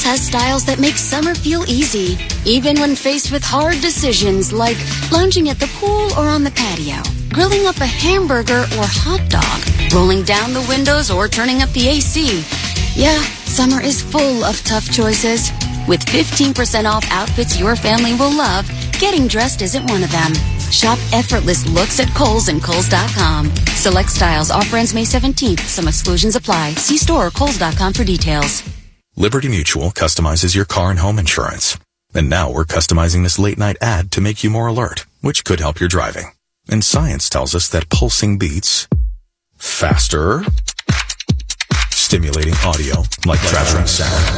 Lowe's has styles that make summer feel easy, even when faced with hard decisions like lounging at the pool or on the patio, grilling up a hamburger or hot dog, rolling down the windows or turning up the AC. Yeah, summer is full of tough choices. With 15% off outfits your family will love, getting dressed isn't one of them. Shop effortless looks at Kohl's and Kohl's.com. Select styles. Offer ends May 17th. Some exclusions apply. See store or Kohl's.com for details. Liberty Mutual customizes your car and home insurance. And now we're customizing this late-night ad to make you more alert, which could help your driving. And science tells us that pulsing beats faster, stimulating audio like traveling sound,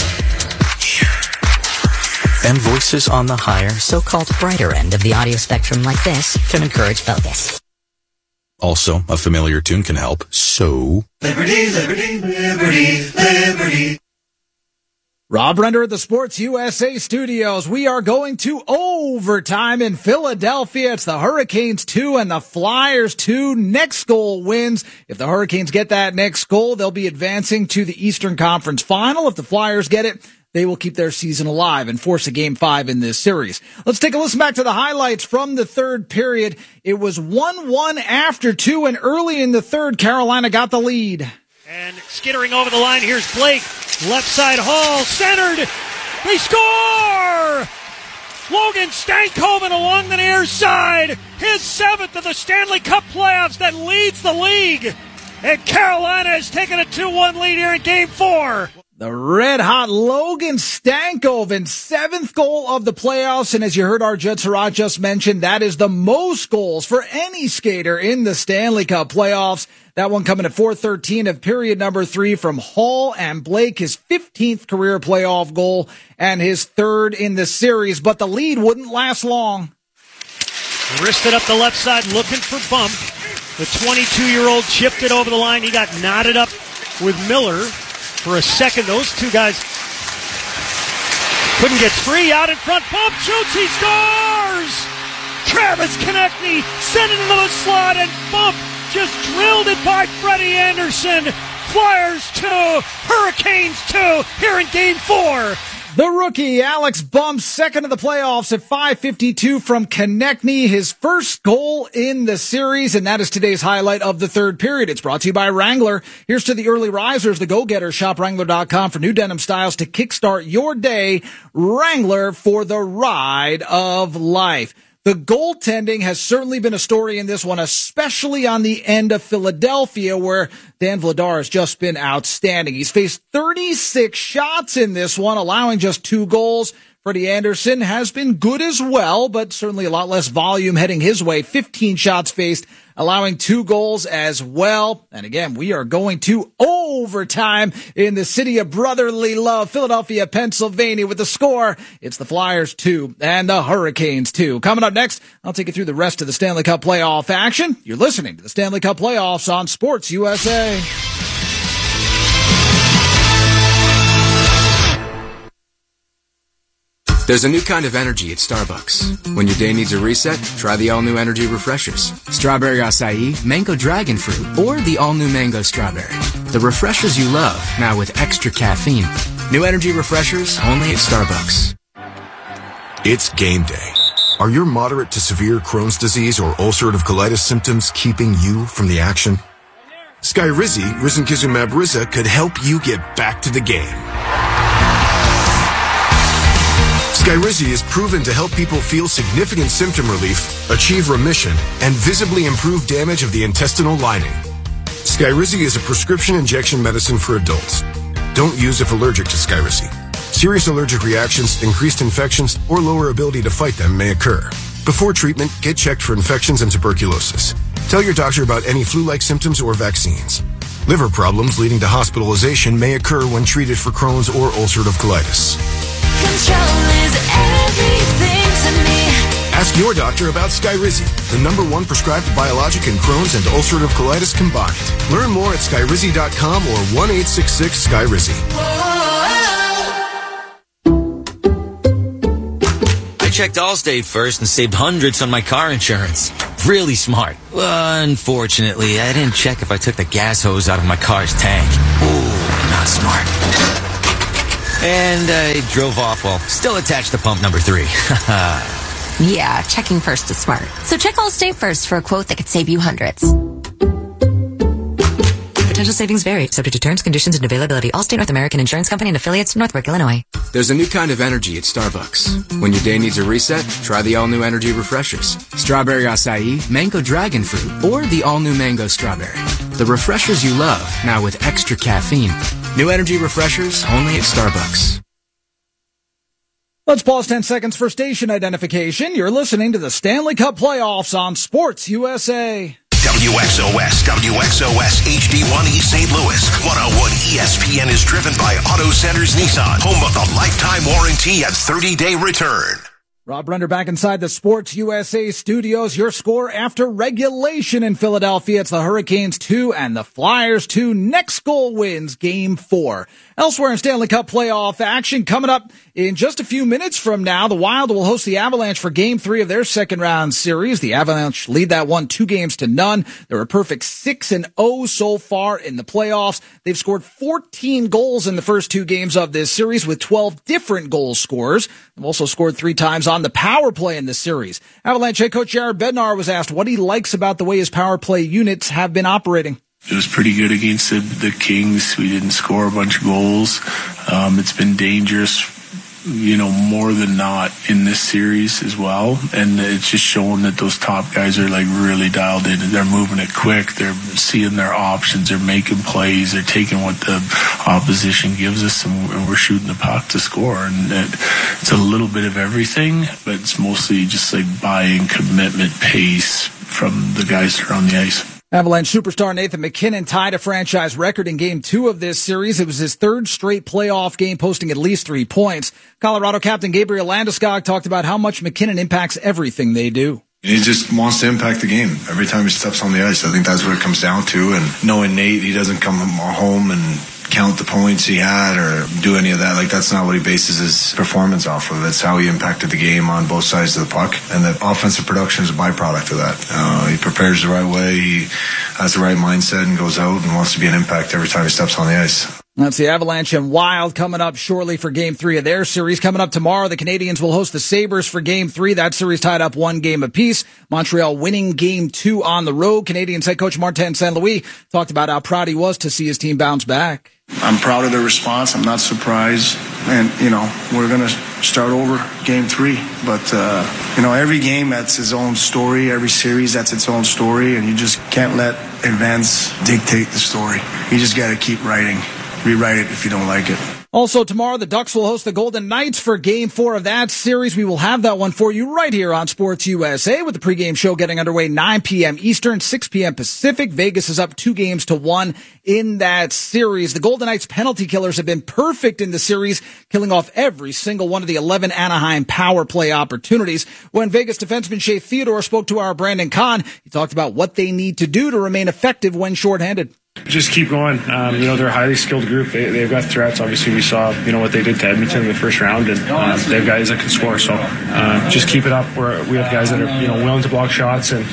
and voices on the higher, so-called brighter end of the audio spectrum like this can encourage focus. Also, a familiar tune can help, so... Liberty, liberty, liberty, liberty. Rob Render at the Sports USA studios. We are going to overtime in Philadelphia. It's the Hurricanes 2 and the Flyers 2. Next goal wins. If the Hurricanes get that next goal, they'll be advancing to the Eastern Conference Final. If the Flyers get it, they will keep their season alive and force a Game 5 in this series. Let's take a listen back to the highlights from the third period. It was 1-1 after 2, and early in the third, Carolina got the lead. And skittering over the line, here's Blake. Left side, Hall, centered. They score! Logan Stankoven along the near side. His 7th of the Stanley Cup playoffs that leads the league. And Carolina has taken a 2-1 lead here in Game 4. The red-hot Logan Stankoven, 7th goal of the playoffs, and as you heard our Judd Surratt just mention, that is the most goals for any skater in the Stanley Cup playoffs. That one coming at 4:13 of period number 3 from Hall and Blake, his 15th career playoff goal and his 3rd in the series, but the lead wouldn't last long. Wristed up the left side, looking for bump. The 22-year-old chipped it over the line. He got knotted up with Miller. For a second, those two guys couldn't get free. Out in front, bump, shoots, he scores! Travis Konecny sent it into the slot, and bump just drilled it by Freddie Anderson. Flyers 2, Hurricanes 2, here in Game 4. The rookie, Alex Bump, 2nd of the playoffs at 5:52 from Konecny, his first goal in the series, and that is today's highlight of the third period. It's brought to you by Wrangler. Here's to the early risers, the go-getters. Shop Wrangler.com for new denim styles to kickstart your day. Wrangler for the ride of life. The goaltending has certainly been a story in this one, especially on the end of Philadelphia, where Dan Vladar has just been outstanding. He's faced 36 shots in this one, allowing just 2 goals. Freddie Anderson has been good as well, but certainly a lot less volume heading his way. 15 shots faced, allowing 2 goals as well. And again, we are going to overtime in the city of brotherly love, Philadelphia, Pennsylvania, with the score. It's the Flyers 2 and the Hurricanes 2. Coming up next, I'll take you through the rest of the Stanley Cup playoff action. You're listening to the Stanley Cup playoffs on Sports USA. There's a new kind of energy at Starbucks. When your day needs a reset, try the all-new Energy Refreshers. Strawberry acai, mango dragon fruit, or the all-new mango strawberry. The refreshers you love, now with extra caffeine. New Energy Refreshers, only at Starbucks. It's game day. Are your moderate to severe Crohn's disease or ulcerative colitis symptoms keeping you from the action? Skyrizi, risankizumab Riza, could help you get back to the game. Skyrizi is proven to help people feel significant symptom relief, achieve remission, and visibly improve damage of the intestinal lining. Skyrizi is a prescription injection medicine for adults. Don't use if allergic to Skyrizi. Serious allergic reactions, increased infections, or lower ability to fight them may occur. Before treatment, get checked for infections and tuberculosis. Tell your doctor about any flu-like symptoms or vaccines. Liver problems leading to hospitalization may occur when treated for Crohn's or ulcerative colitis. Control is everything to me. Ask your doctor about Skyrizi, the #1 prescribed biologic in Crohn's and ulcerative colitis combined. Learn more at Skyrizi.com or 1-866-SKYRIZI. I checked Allstate first and saved hundreds on my car insurance. Really smart. Unfortunately, I didn't check if I took the gas hose out of my car's tank. Ooh, not smart. And I drove off while still attached to pump number 3. Yeah, checking first is smart. So check Allstate first for a quote that could save you hundreds. Potential savings vary, subject to terms, conditions, and availability. Allstate North American Insurance Company and affiliates, Northbrook, Illinois. There's a new kind of energy at Starbucks. When your day needs a reset, try the all-new energy refreshers. Strawberry acai, mango dragon fruit, or the all-new mango strawberry. The refreshers you love, now with extra caffeine. New energy refreshers, only at Starbucks. Let's pause 10 seconds for station identification. You're listening to the Stanley Cup Playoffs on Sports USA. WXOS, HD1 East St. Louis. 101 ESPN is driven by Auto Centers Nissan, home of the lifetime warranty and 30-day return. Rob Brenner back inside the Sports USA studios. Your score after regulation in Philadelphia. It's the Hurricanes 2 and the Flyers 2. Next goal wins Game 4. Elsewhere in Stanley Cup playoff action, coming up in just a few minutes from now, the Wild will host the Avalanche for Game 3 of their second round series. The Avalanche lead that one 2-0. They're a perfect 6-0 so far in the playoffs. They've scored 14 goals in the first 2 games of this series with 12 different goal scorers. They've also scored 3 times on the power play in this series. Avalanche head coach Jared Bednar was asked what he likes about the way his power play units have been operating. It was pretty good against the Kings. We didn't score a bunch of goals. It's been dangerous, more than not in this series as well. And it's just showing that those top guys are like really dialed in. They're moving it quick. They're seeing their options. They're making plays. They're taking what the opposition gives us, and we're shooting the puck to score. And it's a little bit of everything, but it's mostly just like buying commitment, pace from the guys that are on the ice. Avalanche superstar Nathan MacKinnon tied a franchise record in Game 2 of this series. It was his 3rd straight playoff game, posting at least 3 points. Colorado captain Gabriel Landeskog talked about how much MacKinnon impacts everything they do. He just wants to impact the game every time he steps on the ice. I think that's what it comes down to. And knowing Nate, he doesn't come home and count the points he had or do any of that. Like, that's not what he bases his performance off of. That's how he impacted the game on both sides of the puck. And the offensive production is a byproduct of that. He prepares the right way. He has the right mindset and goes out and wants to be an impact every time he steps on the ice. That's the Avalanche and Wild coming up shortly for Game 3 of their series. Coming up tomorrow, the Canadiens will host the Sabres for Game 3. That series tied up 1 game apiece. Montreal winning Game 2 on the road. Canadiens head coach Martin St. Louis talked about how proud he was to see his team bounce back. I'm proud of the response. I'm not surprised. And, we're going to start over Game 3. But, every game, that's its own story. Every series, that's its own story. And you just can't let events dictate the story. You just got to keep writing. Rewrite it if you don't like it. Also tomorrow, the Ducks will host the Golden Knights for Game 4 of that series. We will have that one for you right here on Sports USA with the pregame show getting underway 9 p.m. Eastern, 6 p.m. Pacific. Vegas is up 2-1 in that series. The Golden Knights penalty killers have been perfect in the series, killing off every single one of the 11 Anaheim power play opportunities. When Vegas defenseman Shea Theodore spoke to our Brandon Kahn, he talked about what they need to do to remain effective when shorthanded. Just keep going. They're a highly skilled group. They've got threats. Obviously, we saw, what they did to Edmonton in the first round, and they have guys that can score. So just keep it up. We have guys that are, willing to block shots, and,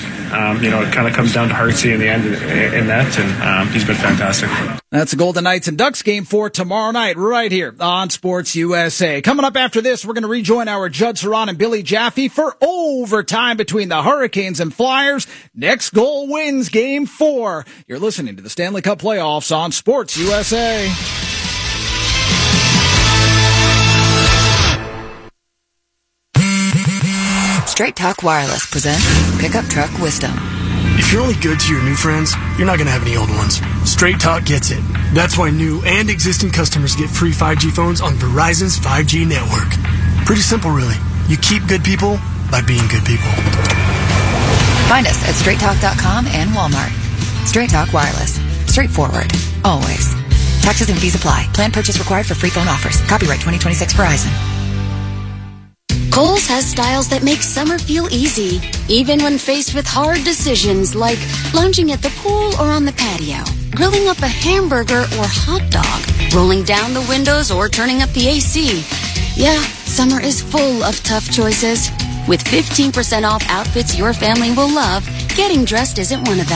it kind of comes down to Hartsey in the end in that, and he's been fantastic. That's the Golden Knights and Ducks Game 4 tomorrow night right here on Sports USA. Coming up after this, we're going to rejoin our Judd Saran and Billy Jaffe for overtime between the Hurricanes and Flyers. Next goal wins Game 4. You're listening to the Stanley Cup Playoffs on Sports USA. Straight Talk Wireless presents Pickup Truck Wisdom. If you're only good to your new friends, you're not going to have any old ones. Straight Talk gets it. That's why new and existing customers get free 5G phones on Verizon's 5G network. Pretty simple, really. You keep good people by being good people. Find us at straighttalk.com and Walmart. Straight Talk Wireless. Straightforward. Always. Taxes and fees apply. Plan purchase required for free phone offers. Copyright 2026 Verizon. Kohl's has styles that make summer feel easy, even when faced with hard decisions like lounging at the pool or on the patio, grilling up a hamburger or hot dog, rolling down the windows or turning up the AC. Yeah, summer is full of tough choices. With 15% off outfits your family will love, getting dressed isn't one of them.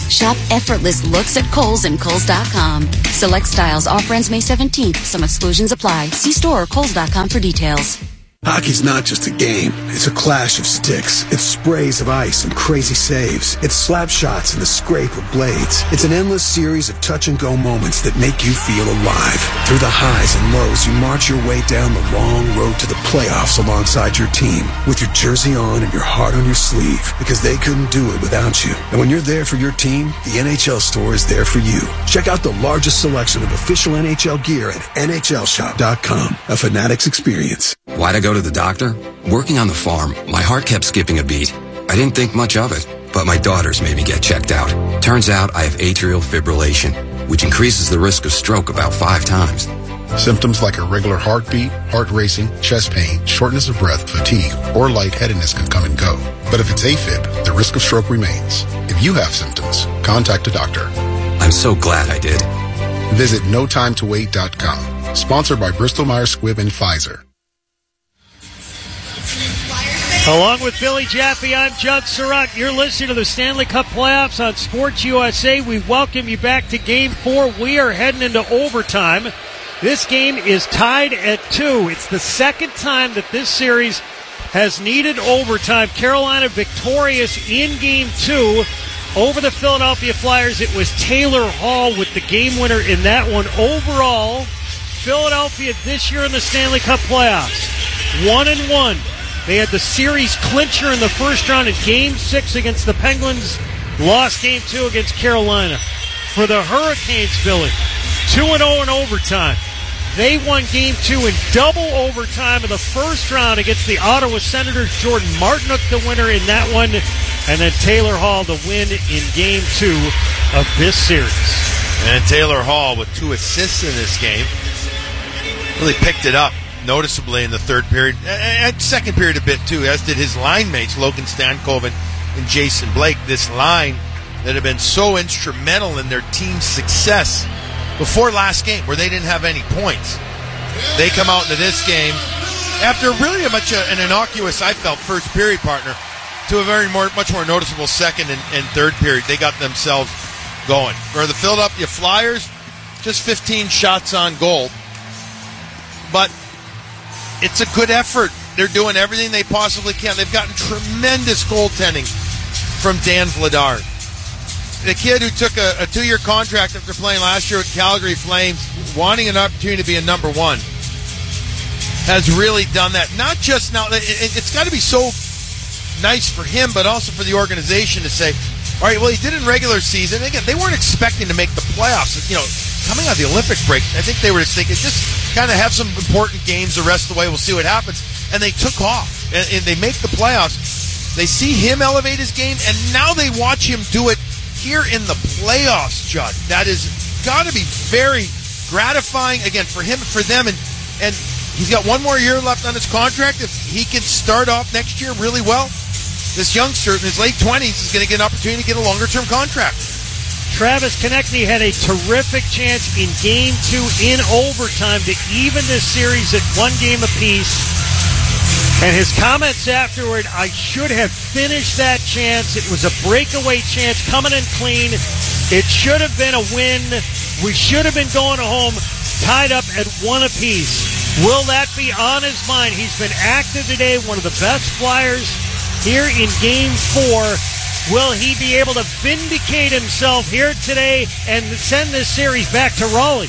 Shop effortless looks at Kohl's and Kohl's.com. Select styles, offer ends May 17th. Some exclusions apply. See store or Kohl's.com for details. Hockey's not just a game. It's a clash of sticks. It's sprays of ice and crazy saves. It's slap shots and the scrape of blades. It's an endless series of touch-and-go moments that make you feel alive. Through the highs and lows, you march your way down the long road to the playoffs alongside your team, with your jersey on and your heart on your sleeve, because they couldn't do it without you. And when you're there for your team, the NHL store is there for you. Check out the largest selection of official NHL gear at NHLshop.com. A Fanatics experience. Why'd I go to the doctor? Working on the farm, my heart kept skipping a beat. I didn't think much of it, but my daughters made me get checked out. Turns out I have atrial fibrillation, which increases the risk of stroke about 5 times. Symptoms like irregular heartbeat, heart racing, chest pain, shortness of breath, fatigue, or lightheadedness can come and go. But if it's AFib, the risk of stroke remains. If you have symptoms, contact a doctor. I'm so glad I did. Visit NoTimeToWait.com. Sponsored by Bristol-Myers Squibb and Pfizer. Along with Billy Jaffe, I'm Judd Surratt. You're listening to the Stanley Cup Playoffs on Sports USA. We welcome you back to Game 4. We are heading into overtime. This game is tied at 2. It's the second time that this series has needed overtime. Carolina victorious in Game 2 over the Philadelphia Flyers. It was Taylor Hall with the game winner in that one. Overall, Philadelphia this year in the Stanley Cup Playoffs, 1-1. They had the series clincher in the first round in Game 6 against the Penguins. Lost Game 2 against Carolina. For the Hurricanes, Billy, 2-0 in overtime. They won Game 2 in double overtime in the first round against the Ottawa Senators. Jordan Martinook the winner in that one. And then Taylor Hall the win in Game 2 of this series. And Taylor Hall with 2 assists in this game. Really picked it up noticeably in the third period, and second period a bit too, as did his line mates Logan Stankoven and Jason Blake. This line that had been so instrumental in their team's success before last game, where they didn't have any points. They come out into this game after really an innocuous, I felt, first period partner, to a much more noticeable second and third period. They got themselves going. For the Philadelphia Flyers, just 15 shots on goal, but it's a good effort. They're doing everything they possibly can. They've gotten tremendous goaltending from Dan Vladar. The kid who took a 2-year contract after playing last year with Calgary Flames, wanting an opportunity to be a number 1, has really done that. Not just now. It's got to be so nice for him, but also for the organization to say, all right, well, he did it in regular season. Again, they weren't expecting to make the playoffs. You know, coming out of the Olympic break, I think they were just thinking, just kind of have some important games the rest of the way. We'll see what happens. And they took off. And they make the playoffs. They see him elevate his game, and now they watch him do it here in the playoffs, Judd. That has got to be very gratifying, again, for him and for them. And he's got 1 more year left on his contract. If he can start off next year really well, this youngster in his late 20s is going to get an opportunity to get a longer-term contract. Travis Konechny had a terrific chance in Game 2 in overtime to even this series at 1 game apiece. And his comments afterward, I should have finished that chance. It was a breakaway chance coming in clean. It should have been a win. We should have been going home tied up at 1 apiece. Will that be on his mind? He's been active today, one of the best Flyers here in Game 4. Will he be able to vindicate himself here today and send this series back to Raleigh?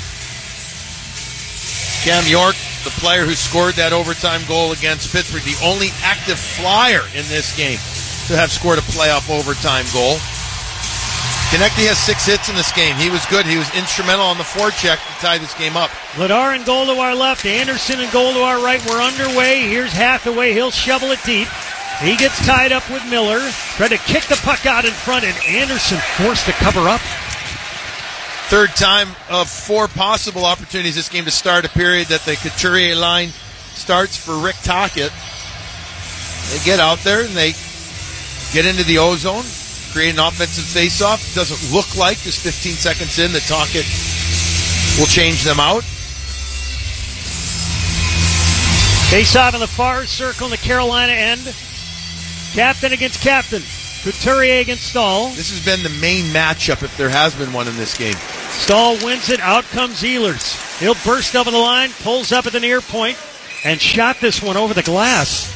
Cam York, the player who scored that overtime goal against Pittsburgh, the only active Flyer in this game to have scored a playoff overtime goal. Konechny has 6 hits in this game. He was good. He was instrumental on the forecheck to tie this game up. Vladar in goal to our left, Anderson in goal to our right. We're underway. Here's Hathaway. He'll shovel it deep. He gets tied up with Miller. Tried to kick the puck out in front, and Anderson forced to cover up. Third time of 4 possible opportunities this game to start a period that the Couturier line starts for Rick Tocchet. They get out there and they get into the O-zone, create an offensive face-off. It doesn't look like, just 15 seconds in, that Tocchet will change them out. Face-off in the far circle in the Carolina end. Captain against captain. Couturier against Stahl. This has been the main matchup if there has been one in this game. Stahl wins it. Out comes Ehlers. He'll burst over the line, pulls up at the near point, and shot this one over the glass.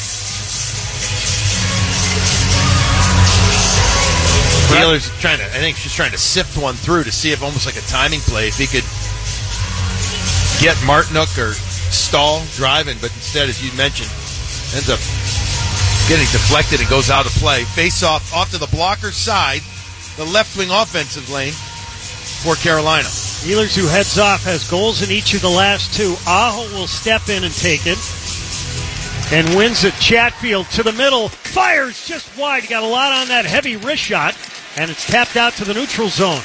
Ehlers I think she's trying to sift one through to see if almost like a timing play, if he could get Martinook or Stahl driving, but instead, as you mentioned, ends up getting deflected and goes out of play. Face off to the blocker's side, the left wing offensive lane for Carolina. Ehlers, who heads off, has goals in each of the last two. Aho will step in and take it. And wins it. Chatfield to the middle. Fires just wide. He got a lot on that heavy wrist shot. And it's tapped out to the neutral zone.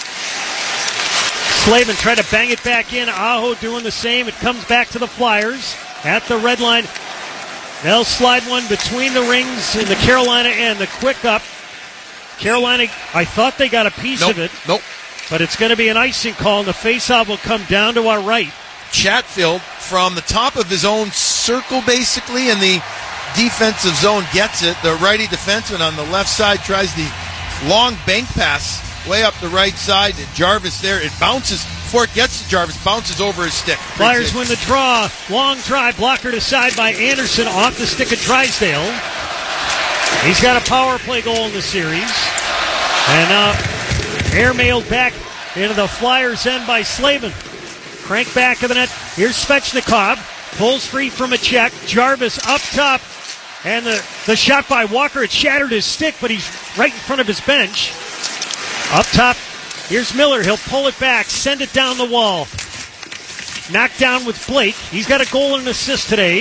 Slavin tried to bang it back in. Aho doing the same. It comes back to the Flyers at the red line. They'll slide one between the rings in the Carolina end. The quick up. Carolina, I thought they got a piece of it. Nope. But it's going to be an icing call, and the faceoff will come down to our right. Chatfield from the top of his own circle, basically, in the defensive zone, gets it. The righty defenseman on the left side tries the long bank pass way up the right side. And Jarvis there. It bounces before it gets to Jarvis. Bounces over his stick. Flyers win the draw. Long drive. Blocker to side by Anderson off the stick of Drysdale. He's got a power play goal in the series. And now airmailed back into the Flyers' end by Slavin. Crank back of the net. Here's Svechnikov. Pulls free from a check. Jarvis up top. And the shot by Walker, it shattered his stick, but he's right in front of his bench. Up top, here's Miller. He'll pull it back, send it down the wall. Knocked down with Blake. He's got a goal and an assist today.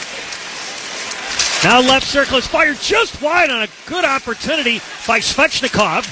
Now left circle is fired just wide on a good opportunity by Svechnikov.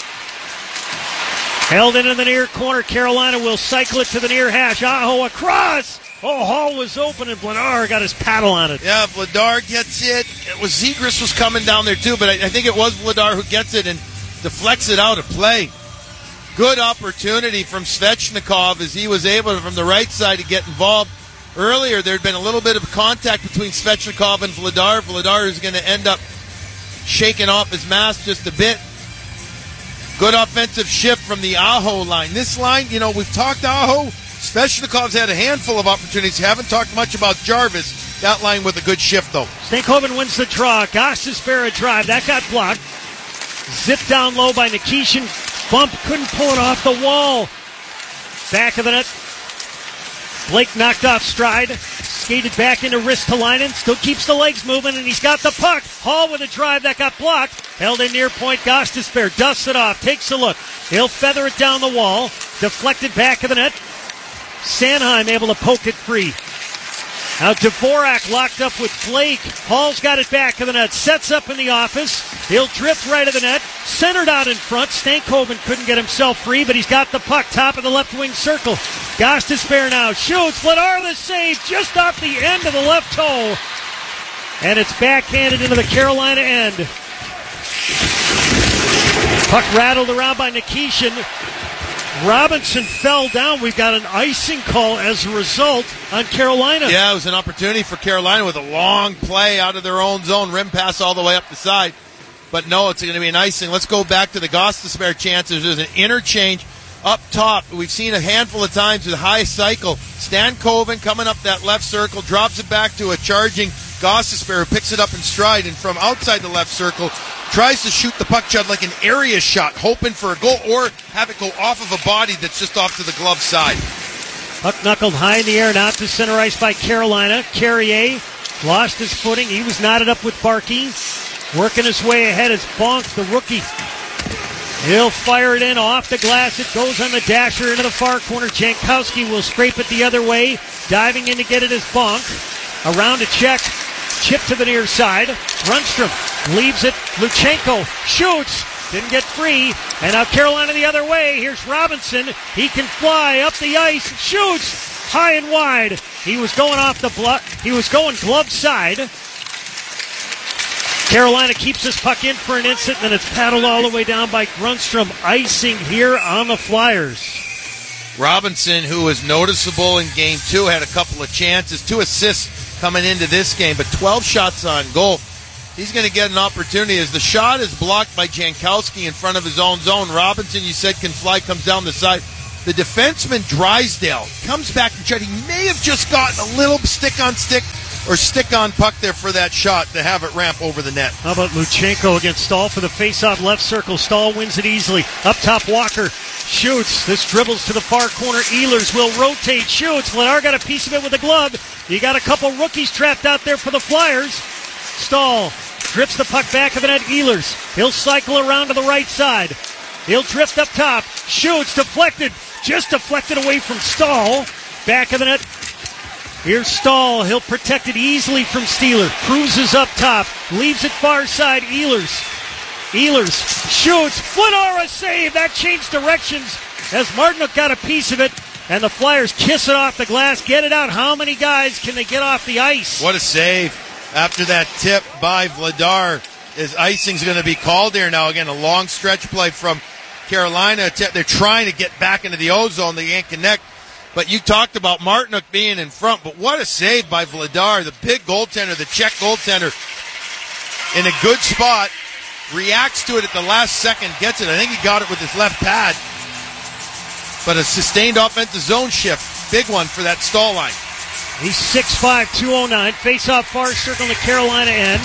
Held in the near corner. Carolina will cycle it to the near hash. Aho across. Oh, Hall was open and Vladar got his paddle on it. Yeah, Vladar gets it. It was Zegras was coming down there too, but I think it was Vladar who gets it and deflects it out of play. Good opportunity from Svechnikov as he was able to, from the right side, to get involved. Earlier, there had been a little bit of contact between Svechnikov and Vladar. Vladar is going to end up shaking off his mask just a bit. Good offensive shift from the Aho line. This line, we've talked Aho. Svechnikov's had a handful of opportunities. Haven't talked much about Jarvis. That line with a good shift, though. Stankhoven wins the draw. Gostisbehere a drive. That got blocked. Zipped down low by Nikishin. Bump. Couldn't pull it off the wall. Back of the net. Blake knocked off stride. Skated back into Ristolainen. Still keeps the legs moving, and he's got the puck. Hall with a drive that got blocked. Held in near point. Gostisbehere dusts it off. Takes a look. He'll feather it down the wall. Deflected back of the net. Sanheim able to poke it free. Now Dvorak locked up with Blake. Hall's got it back of the net. Sets up in the office. He'll drift right of the net. Centered out in front. Stankhoven couldn't get himself free, but he's got the puck. Top of the left wing circle. Gostisbehere now shoots. Vladar the save just off the end of the left toe. And it's backhanded into the Carolina end. Puck rattled around by Nikishin. Robinson fell down. We've got an icing call as a result on Carolina. Yeah, it was an opportunity for Carolina with a long play out of their own zone. Rim pass all the way up the side. But no, it's going to be an icing. Let's go back to the Gostisbehere chances. There's an interchange up top. We've seen a handful of times with high cycle. Stankhoven coming up that left circle, drops it back to a charging Gostisbehere, who picks it up in stride, and from outside the left circle, tries to shoot the puck shot like an area shot, hoping for a goal or have it go off of a body that's just off to the glove side. Puck knuckled high in the air, now to center ice by Carolina. Carrier lost his footing. He was knotted up with Barkey. Working his way ahead is Bonk, the rookie. He'll fire it in off the glass. It goes on the dasher into the far corner. Jankowski will scrape it the other way. Diving in to get it is Bonk. Around a check. Chip to the near side. Rundstrom leaves it. Luchenko shoots. Didn't get free. And now Carolina the other way. Here's Robinson. He can fly up the ice. Shoots high and wide. He was going off the block. He was going glove side. Carolina keeps this puck in for an instant, and then it's paddled all the way down by Grundstrom. Icing here on the Flyers. Robinson, who was noticeable in Game 2, had a couple of chances. 2 assists coming into this game, but 12 shots on goal. he's going to get an opportunity as the shot is blocked by Jankowski in front of his own zone. Robinson, you said, can fly, comes down the side. The defenseman, Drysdale, comes back and he may have just gotten a little stick-on-stick or stick-on-puck there for that shot to have it ramp over the net. How about Luchenko against Stahl for the face-off left circle. Stahl wins it easily. Up top, Walker shoots. This dribbles to the far corner. Ehlers will rotate, shoots. Vladar got a piece of it with a glove. You got a couple rookies trapped out there for the Flyers. Stahl drips the puck back of the net. Ehlers. He'll cycle around to the right side. He'll drift up top. Shoots. Deflected. Just deflected away from Stahl. Back of the net. Here's Stahl. He'll protect it easily from Steeler. Cruises up top. Leaves it far side. Ehlers shoots. Vladar, a save. That changed directions as Martinook got a piece of it. And the Flyers kiss it off the glass. Get it out. How many guys can they get off the ice? What a save. After that tip by Vladar, his icing's going to be called here now. Again, a long stretch play from Carolina. They're trying to get back into the O-zone. They can't connect. But you talked about Martinook being in front. But what a save by Vladar, the big goaltender, the Czech goaltender, in a good spot. Reacts to it at the last second, gets it. I think he got it with his left pad. But a sustained offensive zone shift. Big one for that Stahl line. He's 6'5", 209. Face-off far circle to Carolina end.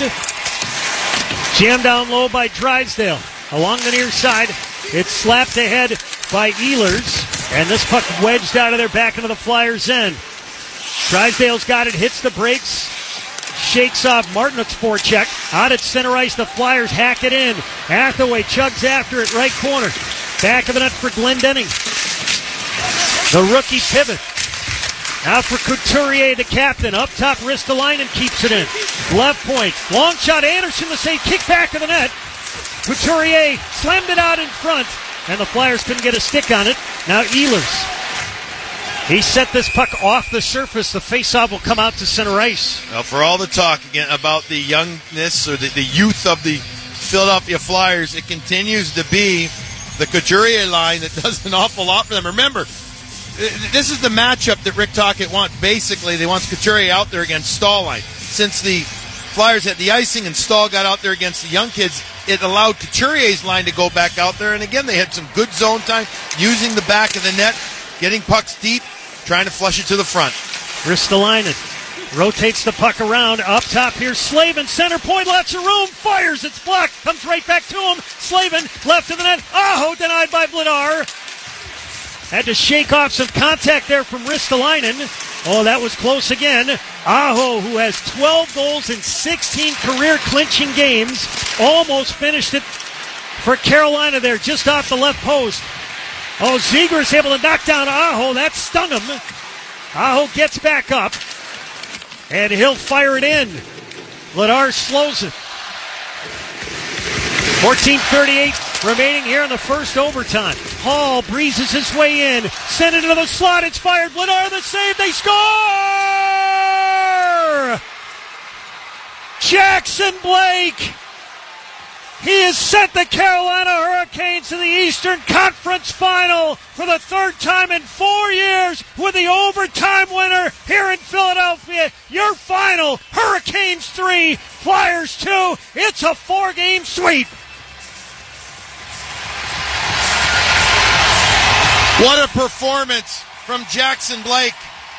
Jammed down low by Drysdale. Along the near side, it's slapped ahead by Ehlers. And this puck wedged out of there back into the Flyers' end. Drysdale's got it, hits the brakes, shakes off Martinook's forecheck. Out at center ice, the Flyers hack it in. Hathaway chugs after it, right corner. Back of the net for Glendening. The rookie pivot. Now for Couturier, the captain. Up top, Ristolainen keeps it in. Left point. Long shot, Anderson the save. Kick back of the net. Couturier slammed it out in front. And the Flyers couldn't get a stick on it. Now Ehlers. He set this puck off the surface. The faceoff will come out to center ice. Well, for all the talk again about the youngness or the youth of the Philadelphia Flyers, it continues to be the Couturier line that does an awful lot for them. Remember, this is the matchup that Rick Tocchet wants. Basically, they want Couturier out there against Stahl line. Since the Flyers had the icing and Stahl got out there against the young kids, it allowed Couturier's line to go back out there. And again, they had some good zone time, using the back of the net, getting pucks deep, trying to flush it to the front. Ristolainen rotates the puck around. Up top here, Slavin, center point, lots of room, fires, it's blocked, comes right back to him. Slavin, left of the net. Aho denied by Vladar. Had to shake off some contact there from Ristolainen. Oh, that was close again. Aho, who has 12 goals in 16 career-clinching games, almost finished it for Carolina there, just off the left post. Oh, Zegras able to knock down Aho. That stung him. Aho gets back up, and he'll fire it in. Vladar slows it. 14:38 remaining here in the first overtime. Hall breezes his way in. Send it into the slot. It's fired. Vladar the save. They score! Jackson Blake. He has sent the Carolina Hurricanes to the Eastern Conference Final for the third time in 4 years with the overtime winner here in Philadelphia. Your final, Hurricanes 3, Flyers 2. It's a 4-game sweep. What a performance from Jackson Blake.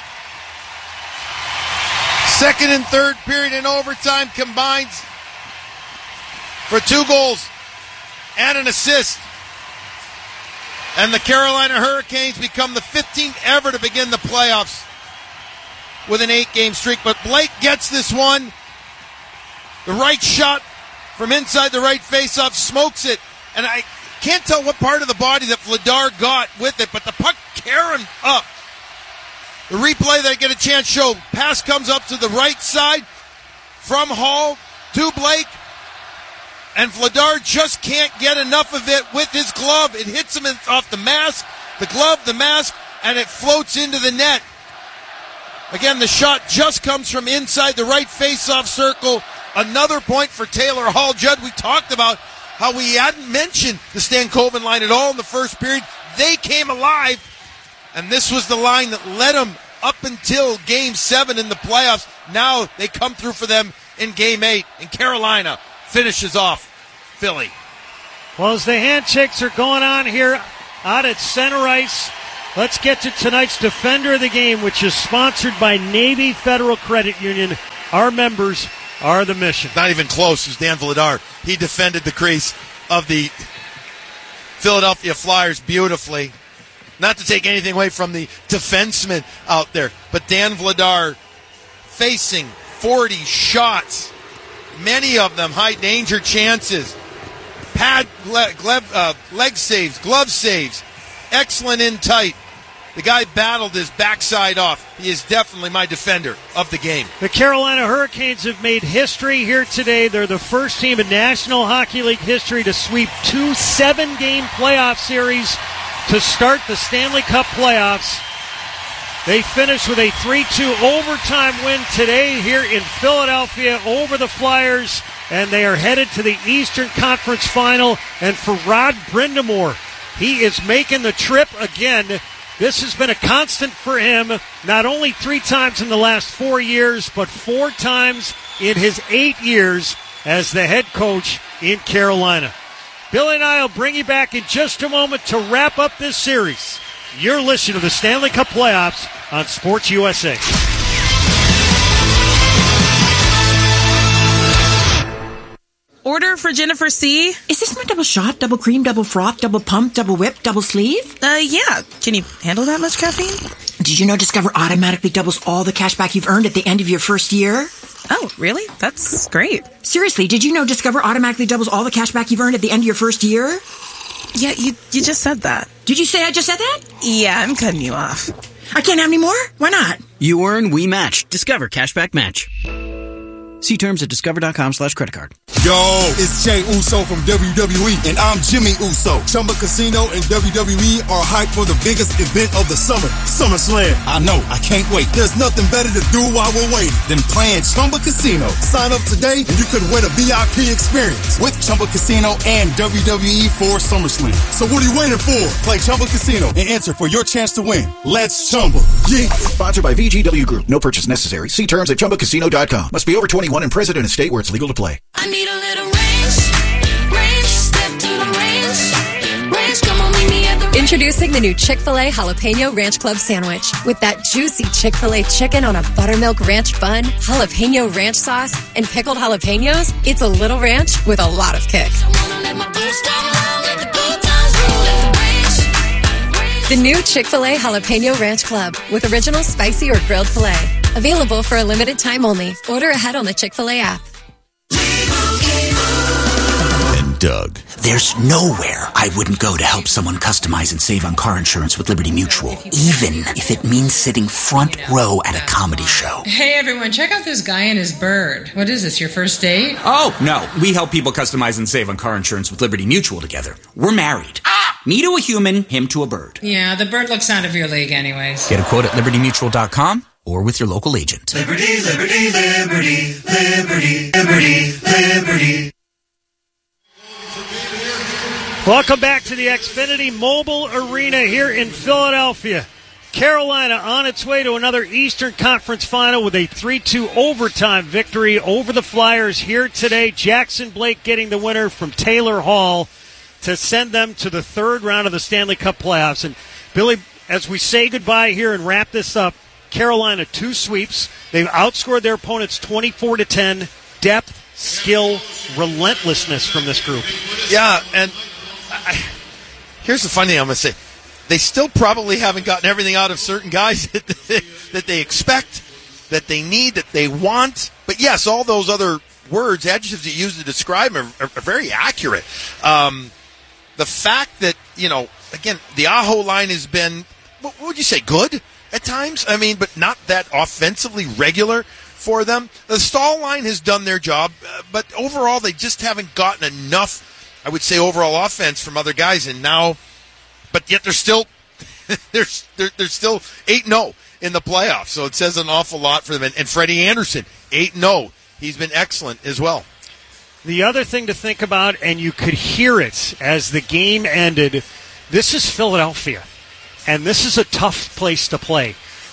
Second and third period in overtime combines for 2 goals and an assist. And the Carolina Hurricanes become the 15th ever to begin the playoffs with an 8-game streak. But Blake gets this one. The right shot from inside the right faceoff, smokes it. And I can't tell what part of the body that Vladar got with it, but the puck carried up. The replay that I get a chance to show, pass comes up to the right side from Hall to Blake, and Vladar just can't get enough of it with his glove. It hits him off the mask, the glove, the mask, and it floats into the net. Again, the shot just comes from inside the right face-off circle. Another point for Taylor Hall. Judd, we talked about how we hadn't mentioned the Stankoven line at all in the first period. They came alive, and this was the line that led them up until Game 7 in the playoffs. Now they come through for them in Game 8, and Carolina finishes off Philly. Well, as the handshakes are going on here out at center ice, let's get to tonight's Defender of the Game, which is sponsored by Navy Federal Credit Union. Our members are the mission. Not even close. It was Dan Vladar. He defended the crease of the Philadelphia Flyers beautifully. Not to take anything away from the defenseman out there, but Dan Vladar facing 40 shots, many of them high-danger chances. Leg saves, glove saves, excellent in tight. The guy battled his backside off. He is definitely my defender of the game. The Carolina Hurricanes have made history here today. They're the first team in National Hockey League history to sweep 2 7-game playoff series to start the Stanley Cup playoffs. They finished with a 3-2 overtime win today here in Philadelphia over the Flyers, and they are headed to the Eastern Conference Final. And for Rod Brind'Amour, he is making the trip again. This has been a constant for him, not only 3 times in the last 4 years, but 4 times in his 8 years as the head coach in Carolina. Billy and I will bring you back in just a moment to wrap up this series. You're listening to the Stanley Cup Playoffs on Sports USA. Order for Jennifer C. Is this my double shot, double cream, double froth, double pump, double whip, double sleeve? Yeah. Can you handle that much caffeine? Did you know Discover automatically doubles all the cash back you've earned at the end of your first year? Oh, really? That's great. Seriously, did you know Discover automatically doubles all the cash back you've earned at the end of your first year? Yeah, you just said that. Did you say I just said that? Yeah, I'm cutting you off. I can't have any more? Why not? You earn, we match. Discover Cashback Match. See terms at discover.com/creditcard. Yo, it's Jay Uso from WWE, and I'm Jimmy Uso. Chumba Casino and WWE are hyped for the biggest event of the summer, SummerSlam. I know, I can't wait. There's nothing better to do while we're waiting than playing Chumba Casino. Sign up today and you could win a VIP experience with Chumba Casino and WWE for SummerSlam. So what are you waiting for? Play Chumba Casino and enter for your chance to win. Let's Chumba. Yeah. Sponsored by VGW Group. No purchase necessary. See terms at ChumbaCasino.com. Must be over 21 and present in a state where it's legal to play. I need a little range, step to the range, come on, meet me at the range. Introducing the new Chick-fil-A Jalapeno Ranch Club Sandwich. With that juicy Chick-fil-A chicken on a buttermilk ranch bun, jalapeno ranch sauce, and pickled jalapenos, it's a little ranch with a lot of kick. The new Chick-fil-A Jalapeno Ranch Club with original spicy or grilled filet. Available for a limited time only. Order ahead on the Chick-fil-A app. And Doug. There's nowhere I wouldn't go to help someone customize and save on car insurance with Liberty Mutual, even if it means sitting front row at a comedy show. Hey everyone, check out this guy and his bird. What is this, your first date? Oh, no. We help people customize and save on car insurance with Liberty Mutual together. We're married. Me to a human, him to a bird. Yeah, the bird looks out of your league anyways. Get a quote at LibertyMutual.com or with your local agent. Liberty, liberty, liberty, liberty, liberty, liberty. Welcome back to the Xfinity Mobile Arena here in Philadelphia. Carolina on its way to another Eastern Conference Final with a 3-2 overtime victory over the Flyers here today. Jackson Blake getting the winner from Taylor Hall to send them to the third round of the Stanley Cup playoffs. And Billy, as we say goodbye here and wrap this up, Carolina 2 sweeps. They've outscored their opponents 24-10. Depth, skill, relentlessness from this group. Yeah, and here's the funny thing I'm going to say. They still probably haven't gotten everything out of certain guys that they expect, that they need, that they want. But yes, all those other words, adjectives you use to describe them are very accurate. The fact that, again, the Aho line has been, what would you say, good at times? I mean, but not that offensively regular for them. The Stahl line has done their job, but overall they just haven't gotten enough, I would say, overall offense from other guys. And now, but yet they're still they're still 8-0 in the playoffs. So it says an awful lot for them. And Freddie Anderson, 8-0. He's been excellent as well. The other thing to think about, and you could hear it as the game ended, this is Philadelphia, and this is a tough place to play.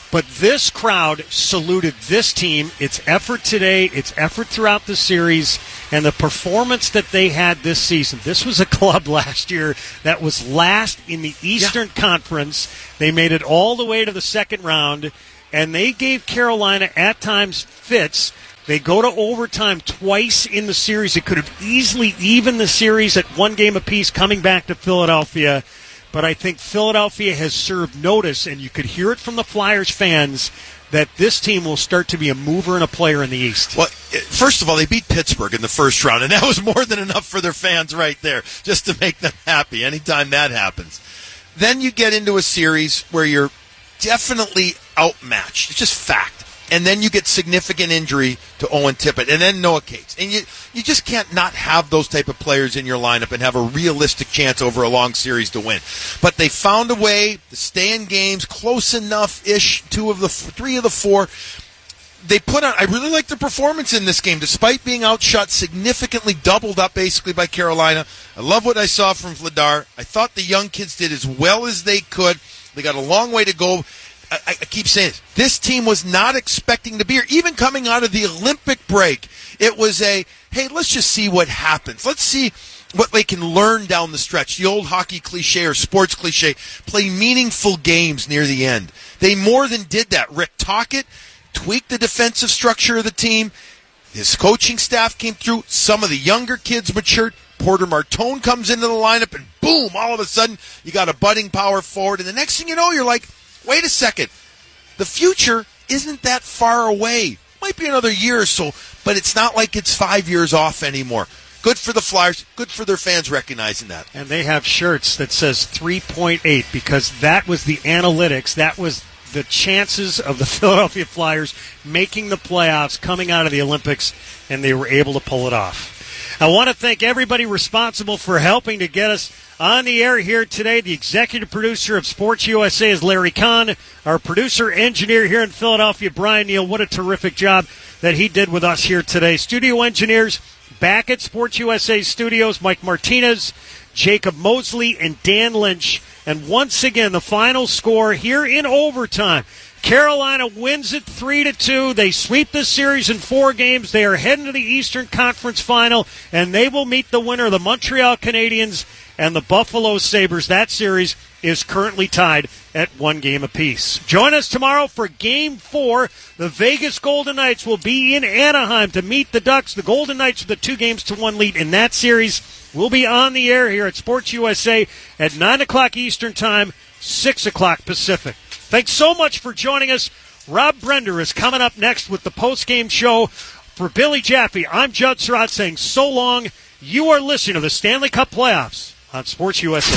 But this crowd saluted this team, its effort today, its effort throughout the series, and the performance that they had this season. This was a club last year that was last in the Eastern Conference. They made it all the way to the second round, and they gave Carolina at times fits. They go to overtime twice in the series. It could have easily evened the series at one game apiece coming back to Philadelphia. But I think Philadelphia has served notice, and you could hear it from the Flyers fans, that this team will start to be a mover and a player in the East. Well, first of all, they beat Pittsburgh in the first round, and that was more than enough for their fans right there, just to make them happy anytime that happens. Then you get into a series where you're definitely outmatched. It's just fact. And then you get significant injury to Owen Tippett, and then Noah Cates. And you just can't not have those type of players in your lineup and have a realistic chance over a long series to win. But they found a way to stay in games close enough-ish, 3 of the 4. They put on, I really like their performance in this game, despite being outshot, significantly doubled up basically by Carolina. I love what I saw from Vladar. I thought the young kids did as well as they could. They got a long way to go. I keep saying this team was not expecting to be here. Even coming out of the Olympic break, it was hey, let's just see what happens. Let's see what they can learn down the stretch. The old hockey cliche or sports cliche, play meaningful games near the end. They more than did that. Rick Tocchet tweaked the defensive structure of the team. His coaching staff came through. Some of the younger kids matured. Porter Martone comes into the lineup, and boom, all of a sudden, you got a budding power forward. And the next thing you know, you're like, wait a second. The future isn't that far away. Might be another year or so, but it's not like it's 5 years off anymore. Good for the Flyers. Good for their fans recognizing that. And they have shirts that says 3.8 because that was the analytics. That was the chances of the Philadelphia Flyers making the playoffs, coming out of the Olympics, and they were able to pull it off. I want to thank everybody responsible for helping to get us on the air here today. The executive producer of Sports USA is Larry Kahn. Our producer engineer here in Philadelphia, Brian Neal. What a terrific job that he did with us here today. Studio engineers back at Sports USA Studios, Mike Martinez, Jacob Mosley, and Dan Lynch. And once again, the final score here in overtime. Carolina wins it 3-2. They sweep this series in 4 games. They are heading to the Eastern Conference Final, and they will meet the winner, the Montreal Canadiens and the Buffalo Sabres. That series is currently tied at 1 game apiece. Join us tomorrow for Game 4. The Vegas Golden Knights will be in Anaheim to meet the Ducks. The Golden Knights with a 2-1 lead in that series. We'll be on the air here at Sports USA at 9 o'clock Eastern Time, 6 o'clock Pacific. Thanks so much for joining us. Rob Brender is coming up next with the post-game show. For Billy Jaffe, I'm Judd Surratt saying so long. You are listening to the Stanley Cup Playoffs on Sports USA.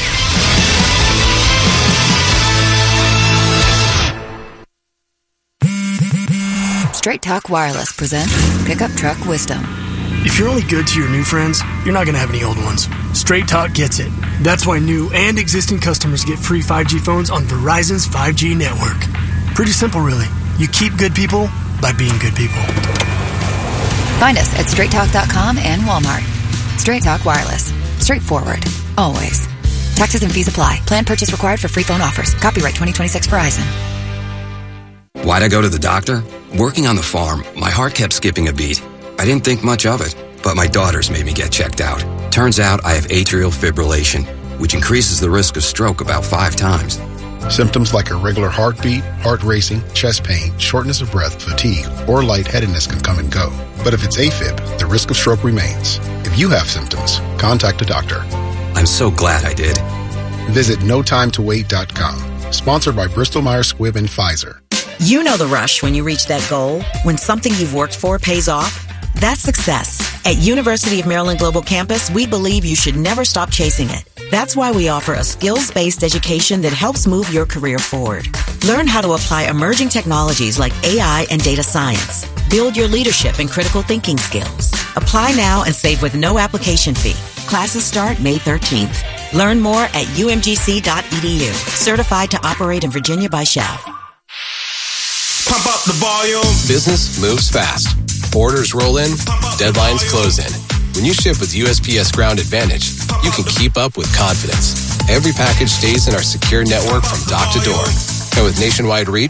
Straight Talk Wireless presents Pickup Truck Wisdom. If you're only good to your new friends, you're not going to have any old ones. Straight Talk gets it. That's why new and existing customers get free 5G phones on Verizon's 5G network. Pretty simple, really. You keep good people by being good people. Find us at straighttalk.com and Walmart. Straight Talk Wireless. Straightforward. Always. Taxes and fees apply. Plan purchase required for free phone offers. Copyright 2026 Verizon. Why'd I go to the doctor? Working on the farm, my heart kept skipping a beat. I didn't think much of it, but my daughters made me get checked out. Turns out I have atrial fibrillation, which increases the risk of stroke about 5 times. Symptoms like irregular heartbeat, heart racing, chest pain, shortness of breath, fatigue, or lightheadedness can come and go. But if it's AFib, the risk of stroke remains. If you have symptoms, contact a doctor. I'm so glad I did. Visit notimetowait.com. Sponsored by Bristol-Myers Squibb and Pfizer. You know the rush when you reach that goal, when something you've worked for pays off. That's success. At University of Maryland Global Campus, we believe you should never stop chasing it. That's why we offer a skills-based education that helps move your career forward. Learn how to apply emerging technologies like AI and data science. Build your leadership and critical thinking skills. Apply now and save with no application fee. Classes start May 13th. Learn more at umgc.edu. Certified to operate in Virginia by Shell. Pump up the volume. Business moves fast. Orders roll in, deadlines close in. When you ship with USPS Ground Advantage, you can keep up with confidence. Every package stays in our secure network from dock to door. And with nationwide reach,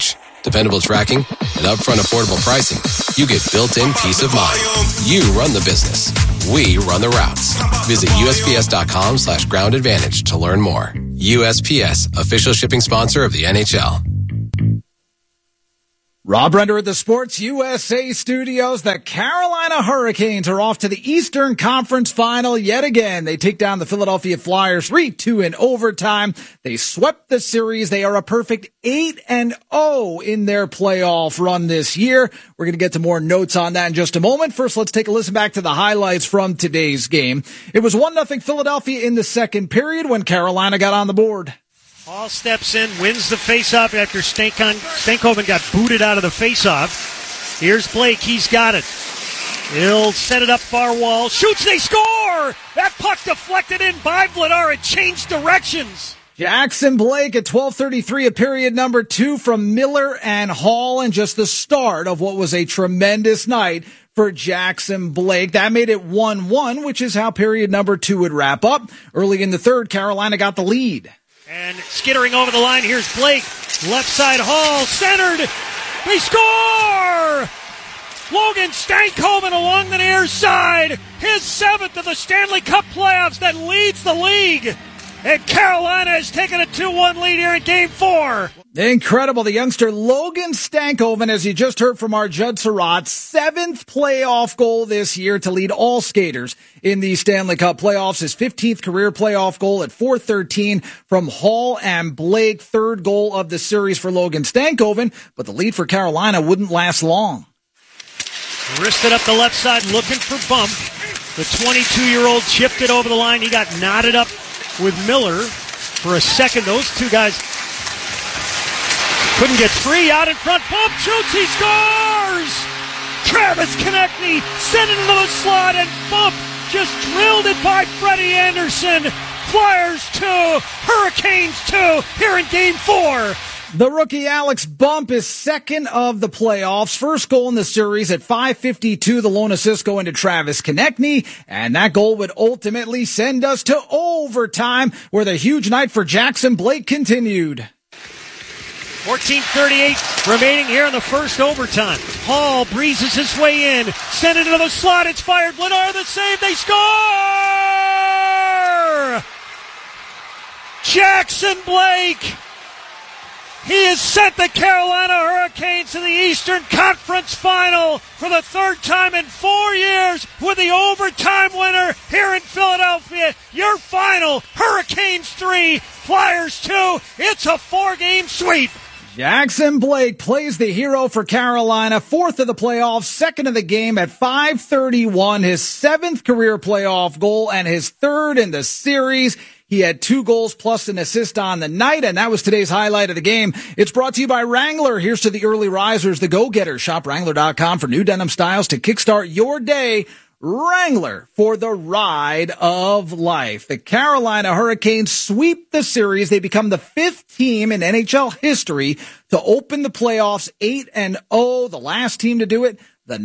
dependable tracking, and upfront affordable pricing, you get built-in peace of mind. You run the business. We run the routes. Visit USPS.com/Ground Advantage to learn more. USPS, official shipping sponsor of the NHL. Rob Render at the Sports USA studios. The Carolina Hurricanes are off to the Eastern Conference Final yet again. They take down the Philadelphia Flyers 3-2 in overtime. They swept the series. They are a perfect 8-0 in their playoff run this year. We're going to get to more notes on that in just a moment. First, let's take a listen back to the highlights from today's game. It was 1-0 Philadelphia in the second period when Carolina got on the board. Hall steps in, wins the faceoff after Stankoven got booted out of the faceoff. Here's Blake. He's got it. He'll set it up far wall. Shoots, they score! That puck deflected in by Vladar. It changed directions. Jackson Blake at 12:33 of period number 2 from Miller and Hall, and just the start of what was a tremendous night for Jackson Blake. That made it 1-1, which is how period number 2 would wrap up. Early in the third, Carolina got the lead. And skittering over the line, here's Blake. Left side, Hall, centered. They score! Logan Stankoven along the near side. His 7th of the Stanley Cup playoffs that leads the league. And Carolina has taken a 2-1 lead here in Game 4. Incredible. The youngster Logan Stankoven, as you just heard from our Judd Surratt, 7th playoff goal this year to lead all skaters in the Stanley Cup playoffs. His 15th career playoff goal at 4:13 from Hall and Blake. 3rd goal of the series for Logan Stankoven, but the lead for Carolina wouldn't last long. Wristed up the left side, looking for bump. The 22-year-old chipped it over the line. He got knotted up with Miller for a second. Those two guys couldn't get free. Out in front, bump, shoots, he scores! Travis Konechny sent it into the slot, and bump just drilled it by Freddie Anderson. Flyers 2, Hurricanes 2 here in Game 4. The rookie Alex Bump is 2nd of the playoffs. First goal in the series at 5:52. The lone assist going to Travis Konechny, and that goal would ultimately send us to overtime, where the huge night for Jackson Blake continued. 14:38 remaining here in the first overtime. Hall breezes his way in, sent it into the slot. It's fired. Vladar the save. They score! Jackson Blake. He has sent the Carolina Hurricanes to the Eastern Conference Final for the 3rd time in 4 years with the overtime winner here in Philadelphia. Your final, Hurricanes 3, Flyers 2. It's a 4-game sweep. Jackson Blake plays the hero for Carolina, 4th of the playoffs, 2nd of the game at 5:31, his 7th career playoff goal and his 3rd in the series. He had 2 goals plus an assist on the night, and that was today's highlight of the game. It's brought to you by Wrangler. Here's to the early risers, the go-getters. Shop Wrangler.com for new denim styles to kickstart your day. Wrangler for the ride of life. The Carolina Hurricanes sweep the series. They become the 5th team in NHL history to open the playoffs 8-0. The last team to do it, the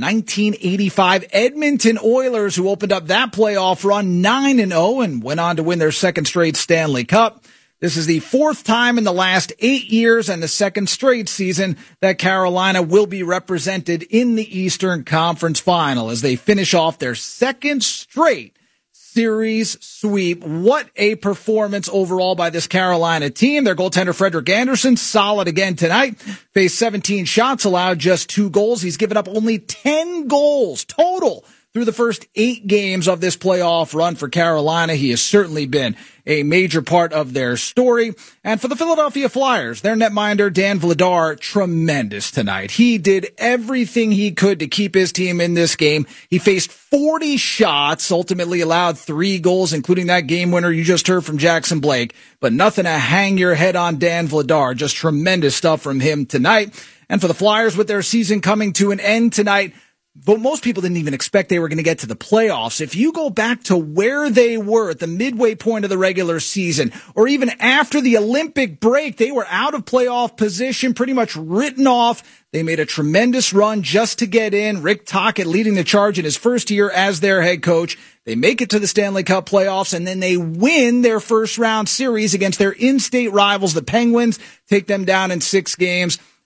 1985 Edmonton Oilers, who opened up that playoff run 9-0 and went on to win their 2nd straight Stanley Cup. This is the 4th time in the last 8 years and the 2nd straight season that Carolina will be represented in the Eastern Conference Final as they finish off their 2nd straight series sweep. What a performance overall by this Carolina team. Their goaltender Frederik Andersen, solid again tonight. Faced 17 shots, allowed just 2 goals. He's given up only 10 goals total through the first 8 games of this playoff run for Carolina. He has certainly been a major part of their story. And for the Philadelphia Flyers, their netminder Dan Vladar, tremendous tonight. He did everything he could to keep his team in this game. He faced 40 shots, ultimately allowed 3 goals, including that game winner you just heard from Jackson Blake. But nothing to hang your head on Dan Vladar. Just tremendous stuff from him tonight. And for the Flyers, with their season coming to an end tonight, but most people didn't even expect they were going to get to the playoffs. If you go back to where they were at the midway point of the regular season, or even after the Olympic break, they were out of playoff position, pretty much written off. They made a tremendous run just to get in. Rick Tocchet leading the charge in his first year as their head coach. They make it to the Stanley Cup playoffs, and then they win their first round series against their in-state rivals, the Penguins, take them down in 6 games.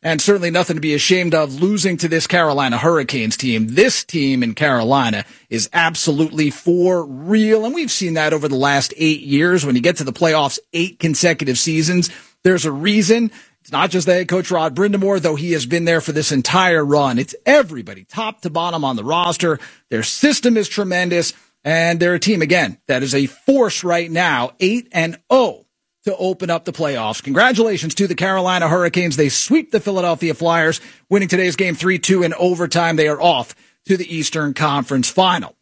and certainly nothing to be ashamed of losing to this Carolina Hurricanes team. This team in Carolina is absolutely for real, and we've seen that over the last 8 years. When you get to the playoffs 8 consecutive seasons, there's a reason. It's not just the head coach Rod Brind'Amour, though he has been there for this entire run. It's everybody, top to bottom on the roster. Their system is tremendous, and they're a team, again, that is a force right now, 8-0. to open up the playoffs. Congratulations to the Carolina Hurricanes. They sweep the Philadelphia Flyers, winning today's game 3-2 in overtime. They are off to the Eastern Conference Final.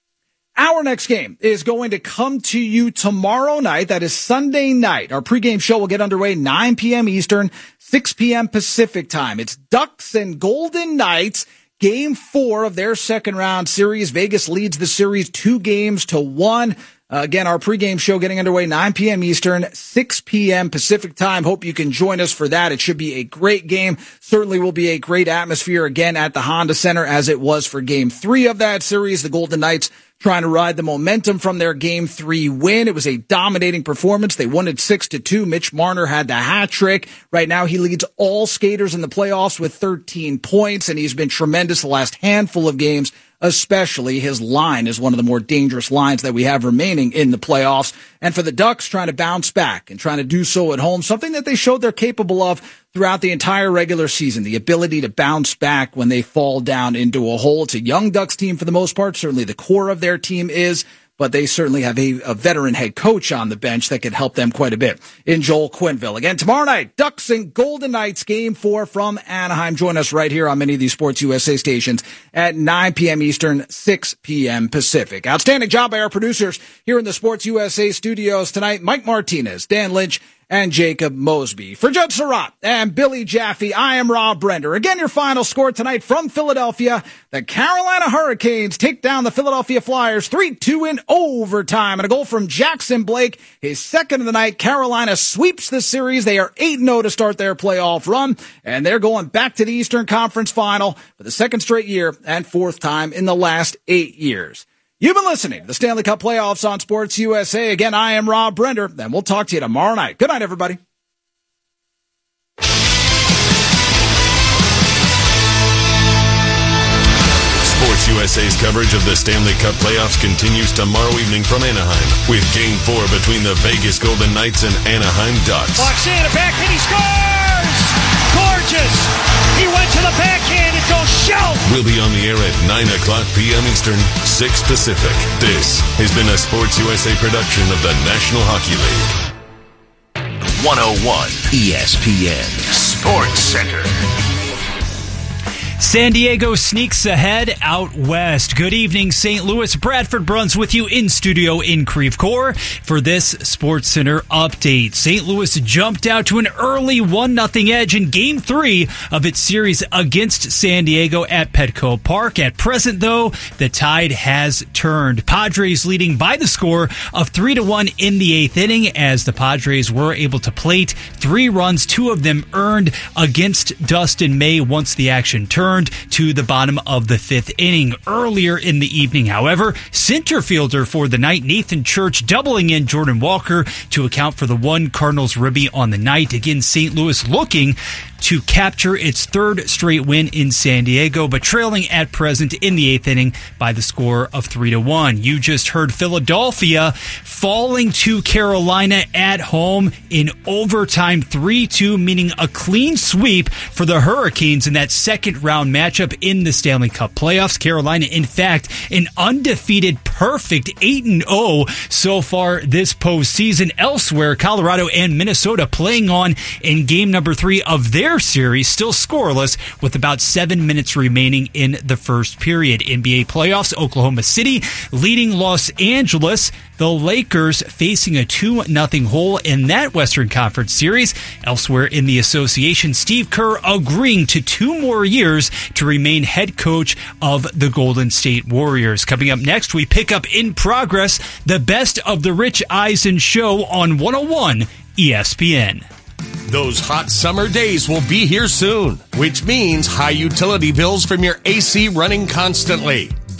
Our next game is going to come to you tomorrow night. That is Sunday night. Our pregame show will get underway 9 p.m. Eastern, 6 p.m. Pacific time. It's Ducks and Golden Knights. Game 4 of their second round series. Vegas leads the series 2-1. Again, our pregame show getting underway 9 p.m. Eastern, 6 p.m. Pacific time. Hope you can join us for that. It should be a great game. Certainly will be a great atmosphere again at the Honda Center as it was for Game 3 of that series. The Golden Knights trying to ride the momentum from their Game 3 win. It was a dominating performance. They won it 6-2. Mitch Marner had the hat trick. Right now, he leads all skaters in the playoffs with 13 points, and he's been tremendous the last handful of games. Especially his line is one of the more dangerous lines that we have remaining in the playoffs. And for the Ducks, trying to bounce back and trying to do so at home, something that they showed they're capable of throughout the entire regular season, the ability to bounce back when they fall down into a hole. It's a young Ducks team for the most part. Certainly the core of their team is, but they certainly have a veteran head coach on the bench that could help them quite a bit in Joel Quenneville. Again, tomorrow night, Ducks and Golden Knights, Game 4 from Anaheim. Join us right here on many of these Sports USA stations at 9 p.m. Eastern, 6 p.m. Pacific. Outstanding job by our producers here in the Sports USA studios tonight. Mike Martinez, Dan Lynch, and Jacob Mosby. For Judd Surratt and Billy Jaffe, I am Rob Brender. Again, your final score tonight from Philadelphia. The Carolina Hurricanes take down the Philadelphia Flyers 3-2 in overtime. And a goal from Jackson Blake, his second of the night. Carolina sweeps the series. They are 8-0 to start their playoff run. And they're going back to the Eastern Conference Final for the second straight year and fourth time in the last 8 years. You've been listening to the Stanley Cup Playoffs on Sports USA. Again, I am Rob Brender, and we'll talk to you tomorrow night. Good night, everybody. Sports USA's coverage of the Stanley Cup Playoffs continues tomorrow evening from Anaheim with Game 4 between the Vegas Golden Knights and Anaheim Ducks. Walks in, a backhand, he scores! Gorgeous! He went to the backhand, it goes shelf! We'll be on the air at 9 o'clock p.m. Eastern, 6 Pacific. This has been a Sports USA production of the National Hockey League. 101 ESPN Sports Center. San Diego sneaks ahead out west. Good evening, St. Louis. Bradford Bruns with you in studio in Creve Coeur for this Sports Center update. St. Louis jumped out to an early 1-0 edge in Game 3 of its series against San Diego at Petco Park. At present, though, the tide has turned. Padres leading by the score of 3-1 in the 8th inning as the Padres were able to plate 3 runs, 2 of them earned against Dustin May once the action turned to the bottom of the 5th inning. Earlier in the evening, however, center fielder for the night, Nathan Church, doubling in Jordan Walker to account for the 1 Cardinals ribby on the night. Again, St. Louis looking to capture its 3rd straight win in San Diego, but trailing at present in the 8th inning by the score of 3-1. You just heard Philadelphia falling to Carolina at home in overtime 3-2, meaning a clean sweep for the Hurricanes in that second round matchup in the Stanley Cup playoffs. Carolina, in fact, an undefeated perfect 8-0 so far this postseason. Elsewhere, Colorado and Minnesota playing on in game number 3 of their series, still scoreless with about 7 minutes remaining in the first period. NBA playoffs, Oklahoma City leading Los Angeles. The Lakers facing a 2-0 hole in that Western Conference series. Elsewhere in the association, Steve Kerr agreeing to 2 more years to remain head coach of the Golden State Warriors. Coming up next, we pick up in progress the best of the Rich Eisen show on 101 ESPN. Those hot summer days will be here soon, which means high utility bills from your AC running constantly.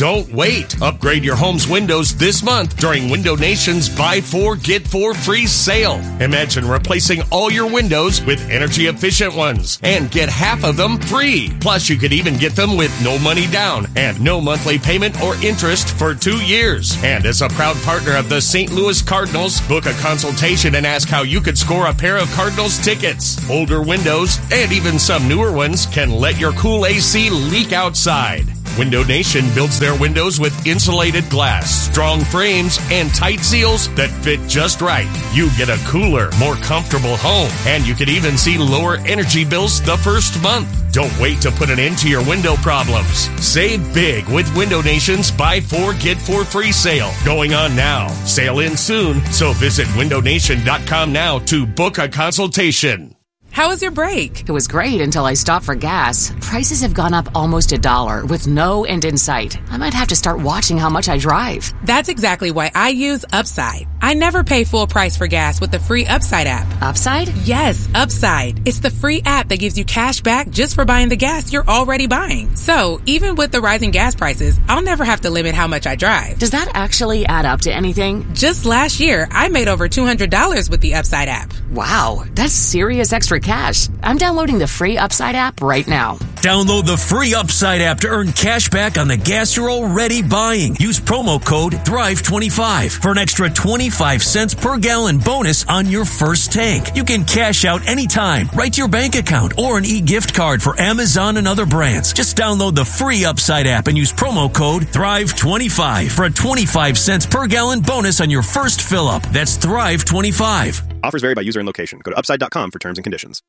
Don't wait. Upgrade your home's windows this month during Window Nation's Buy 4, Get 4 free sale. Imagine replacing all your windows with energy-efficient ones and get half of them free. Plus, you could even get them with no money down and no monthly payment or interest for 2 years. And as a proud partner of the St. Louis Cardinals, book a consultation and ask how you could score a pair of Cardinals tickets. Older windows, and even some newer ones, can let your cool AC leak outside. Window Nation builds their windows with insulated glass, strong frames, and tight seals that fit just right. You get a cooler, more comfortable home, and you could even see lower energy bills the first month. Don't wait to put an end to your window problems. Save big with Window Nation's Buy 4, Get 4 free sale going on now. Sale ends soon, so visit windownation.com now to book a consultation. How was your break? It was great until I stopped for gas. Prices have gone up almost $1 with no end in sight. I might have to start watching how much I drive. That's exactly why I use Upside. I never pay full price for gas with the free Upside app. Upside? Yes, Upside. It's the free app that gives you cash back just for buying the gas you're already buying. So, even with the rising gas prices, I'll never have to limit how much I drive. Does that actually add up to anything? Just last year, I made over $200 with the Upside app. Wow, that's serious extra cash. I'm downloading the free Upside app right now. Download the free Upside app to earn cash back on the gas you're already buying. Use promo code THRIVE25 for an extra 25 cents per gallon bonus on your first tank. You can cash out anytime, right to your bank account, or an e-gift card for Amazon and other brands. Just download the free Upside app and use promo code THRIVE25 for a 25 cents per gallon bonus on your first fill up. That's THRIVE25. Offers vary by user and location. Go to upside.com for terms and conditions.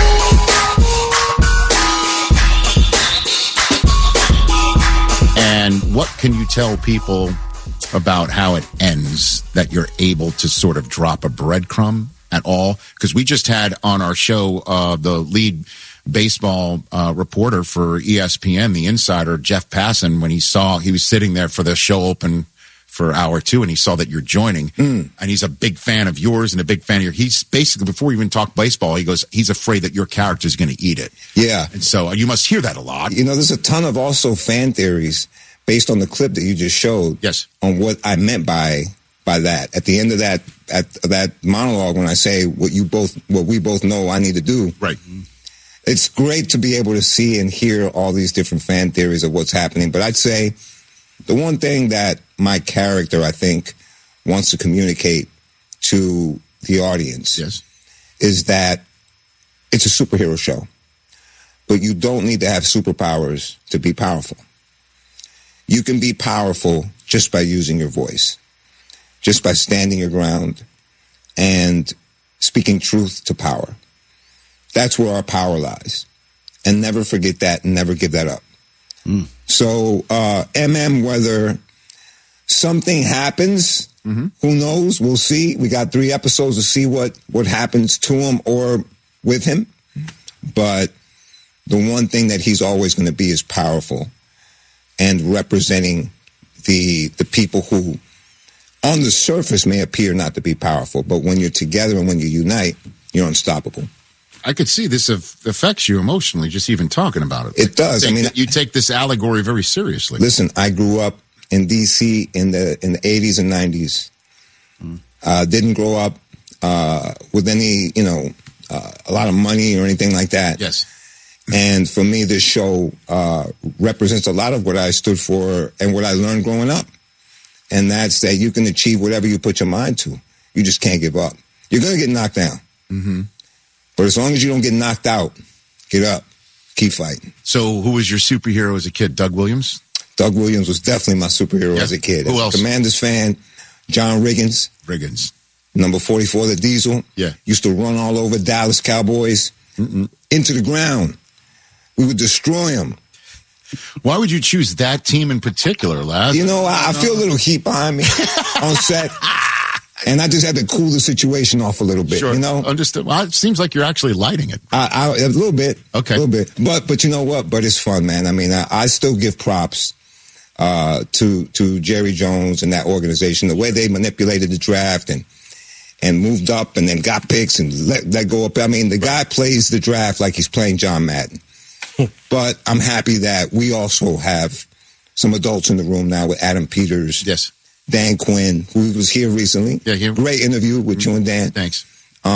And what can you tell people about how it ends, that you're able to sort of drop a breadcrumb at all? Because we just had on our show the lead baseball reporter for ESPN, the insider, Jeff Passan, when he was sitting there for the show open for hour 2, and he saw that you're joining, and he's a big fan of yours and a big fan of he's basically, before we even talk baseball, he goes, he's afraid that your character is going to eat it. Yeah. And so you must hear that a lot. You know, there's a ton of also fan theories based on the clip that you just showed. Yes. On what I meant by that. At the end of that monologue, when I say what we both know I need to do. Right. It's great to be able to see and hear all these different fan theories of what's happening. But I'd say the one thing that my character, I think, wants to communicate to the audience is that it's a superhero show. But you don't need to have superpowers to be powerful. You can be powerful just by using your voice, just by standing your ground and speaking truth to power. That's where our power lies. And never forget that and never give that up. So, whether something happens, who knows? We'll see. We got 3 episodes to see what happens to him or with him. But the one thing that he's always going to be is powerful and representing the people who on the surface may appear not to be powerful, but when you're together and when you unite, you're unstoppable. I could see this affects you emotionally, just even talking about it. It does. You take this allegory very seriously. Listen, I grew up in D.C. in the 80s and 90s. Didn't grow up with any, a lot of money or anything like that. Yes. And for me, this show represents a lot of what I stood for and what I learned growing up. And that's that you can achieve whatever you put your mind to. You just can't give up. You're going to get knocked down. Mm-hmm. But as long as you don't get knocked out, get up, keep fighting. So who was your superhero as a kid? Doug Williams? Doug Williams was definitely my superhero as a kid. Who else? Commanders fan, John Riggins. Number 44, the Diesel. Yeah. Used to run all over Dallas Cowboys into the ground. We would destroy them. Why would you choose that team in particular, Laz? I feel a little heat behind me on set. And I just had to cool the situation off a little bit, Understood. Well, it seems like you're actually lighting it. A little bit. Okay. A little bit. But you know what? But it's fun, man. I mean, I still give props to Jerry Jones and that organization, the way they manipulated the draft and moved up and then got picks and let go up. I mean, the guy plays the draft like he's playing John Madden. But I'm happy that we also have some adults in the room now with Adam Peters. Yes. Dan Quinn, who was here recently. Yeah, great interview with you and Dan. Thanks.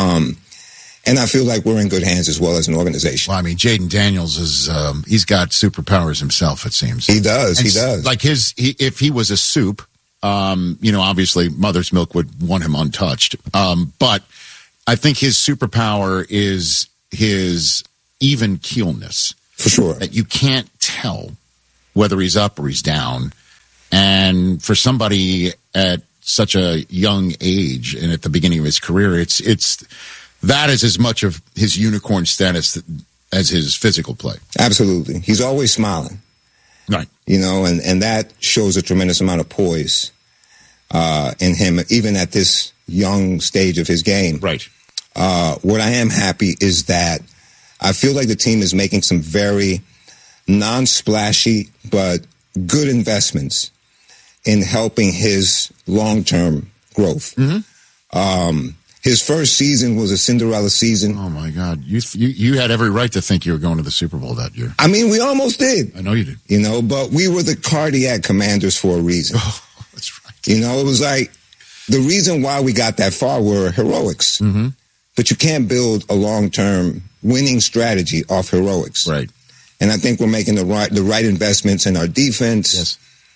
And I feel like we're in good hands as well as an organization. Well, I mean, Jaden Daniels is, he's got superpowers himself, it seems. He does. Like if he was a soup, obviously Mother's Milk would want him untouched. But I think his superpower is his even keelness. For sure. That you can't tell whether he's up or he's down. And for somebody at such a young age and at the beginning of his career, it's that is as much of his unicorn status as his physical play. Absolutely. He's always smiling. Right. And that shows a tremendous amount of poise in him, even at this young stage of his game. Right. What I am happy is that I feel like the team is making some very non-splashy but good investments in helping his long-term growth. Mm-hmm. His first season was a Cinderella season. Oh, my God. You had every right to think you were going to the Super Bowl that year. I mean, we almost did. I know you did. But we were the cardiac commanders for a reason. Oh, that's right. It was like the reason why we got that far were heroics. Mm-hmm. But you can't build a long-term winning strategy off heroics. Right. And I think we're making the right investments in our defense,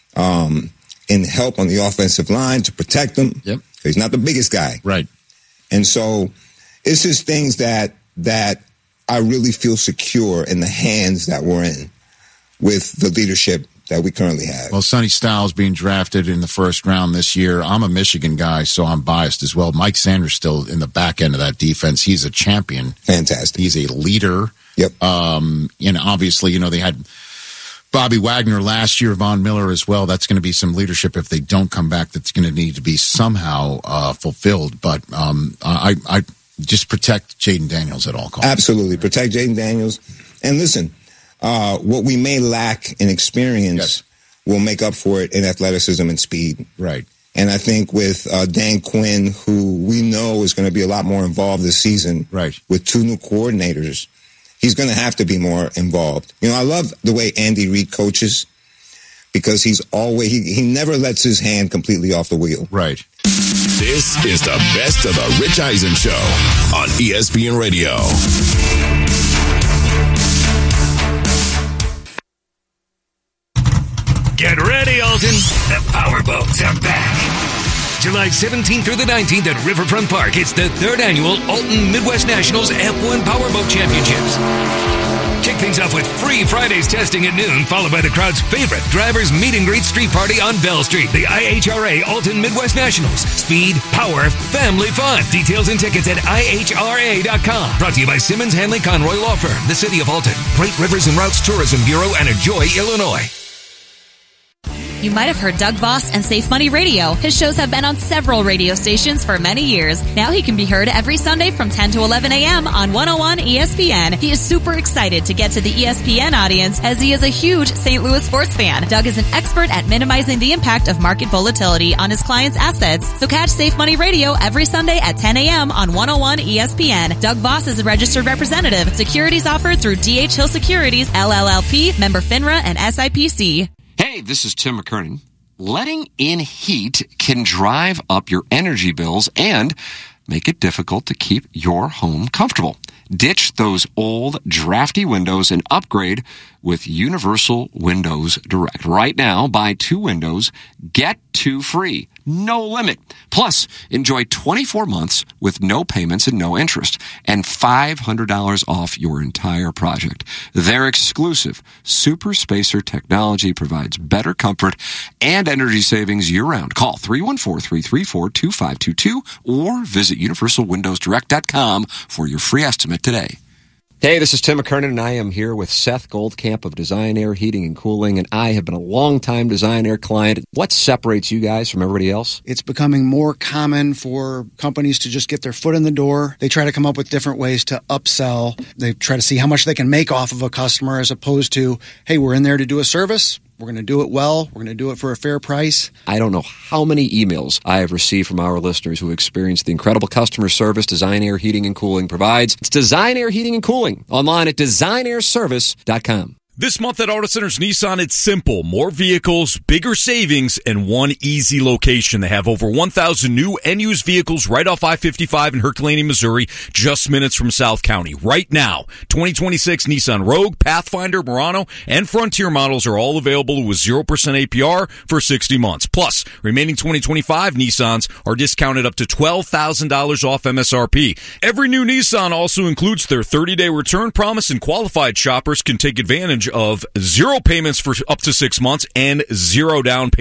in help on the offensive line to protect him. Yep. He's not the biggest guy. Right. And so it's just things that I really feel secure in the hands that we're in with the leadership that we currently have. Well, Sonny Styles being drafted in the first round this year. I'm a Michigan guy, so I'm biased as well. Mike Sanders still in the back end of that defense. He's a champion. Fantastic. He's a leader. Yep. Obviously, they had Bobby Wagner last year, Von Miller as well. That's going to be some leadership if they don't come back. That's going to need to be somehow fulfilled. But I just protect Jaden Daniels at all costs. Absolutely. Protect Jaden Daniels. And listen, what we may lack in experience will make up for it in athleticism and speed. Right. And I think with Dan Quinn, who we know is going to be a lot more involved this season, right, with 2 new coordinators, he's going to have to be more involved. I love the way Andy Reid coaches because he's always, he never lets his hand completely off the wheel. Right. This is the best of the Rich Eisen Show on ESPN Radio. Get ready, Alton. The Powerboats are back. July 17th through the 19th at Riverfront Park. It's the 3rd annual Alton Midwest Nationals F1 Powerboat Championships. Kick things off with free Fridays testing at noon, followed by the crowd's favorite drivers meet and greet street party on Bell Street. The IHRA Alton Midwest Nationals. Speed, power, family fun. Details and tickets at IHRA.com. Brought to you by Simmons Hanley Conroy Law Firm, the City of Alton, Great Rivers and Routes Tourism Bureau, and Enjoy, Illinois. You might have heard Doug Voss and Safe Money Radio. His shows have been on several radio stations for many years. Now he can be heard every Sunday from 10 to 11 a.m. on 101 ESPN. He is super excited to get to the ESPN audience as he is a huge St. Louis sports fan. Doug is an expert at minimizing the impact of market volatility on his clients' assets. So catch Safe Money Radio every Sunday at 10 a.m. on 101 ESPN. Doug Voss is a registered representative. Securities offered through D.H. Hill Securities, LLLP, member FINRA and SIPC. Hey, this is Tim McKernan. Letting in heat can drive up your energy bills and make it difficult to keep your home comfortable. Ditch those old, drafty windows and upgrade with Universal Windows Direct. Right now, buy 2 windows, get 2 free. No limit. Plus, enjoy 24 months with no payments and no interest, and $500 off your entire project. Their exclusive Super Spacer technology provides better comfort and energy savings year-round. Call 314-334-2522 or visit universalwindowsdirect.com for your free estimate today. Hey, this is Tim McKernan, and I am here with Seth Goldcamp of Design Air Heating and Cooling, and I have been a long-time Design Air client. What separates you guys from everybody else? It's becoming more common for companies to just get their foot in the door. They try to come up with different ways to upsell. They try to see how much they can make off of a customer as opposed to, hey, we're in there to do a service. We're going to do it well. We're going to do it for a fair price. I don't know how many emails I have received from our listeners who experienced the incredible customer service Design Air Heating and Cooling provides. It's Design Air Heating and Cooling, online at designairservice.com. This month at Auto Centers Nissan, it's simple. More vehicles, bigger savings, and one easy location. They have over 1,000 new and used vehicles right off I-55 in Herculaneum, Missouri, just minutes from South County. Right now, 2026 Nissan Rogue, Pathfinder, Murano, and Frontier models are all available with 0% APR for 60 months. Plus, remaining 2025 Nissans are discounted up to $12,000 off MSRP. Every new Nissan also includes their 30-day return promise, and qualified shoppers can take advantage of 0 payments for up to 6 months and 0 down payment